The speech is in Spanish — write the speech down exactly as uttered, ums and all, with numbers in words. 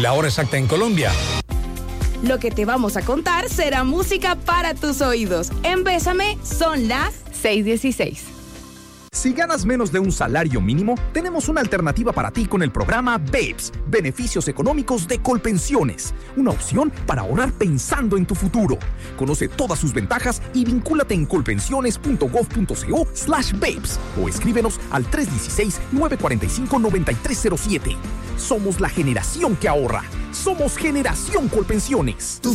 La hora exacta en Colombia. Lo que te vamos a contar será música para tus oídos. En Bésame son las seis dieciséis. Si ganas menos de un salario mínimo, tenemos una alternativa para ti con el programa BEPS, Beneficios Económicos de Colpensiones. Una opción para ahorrar pensando en tu futuro. Conoce todas sus ventajas y vincúlate en colpensiones.gov.co slash BEPS o escríbenos al tres uno seis, nueve cuatro cinco, nueve tres cero siete. Somos la generación que ahorra. Somos Generación Colpensiones.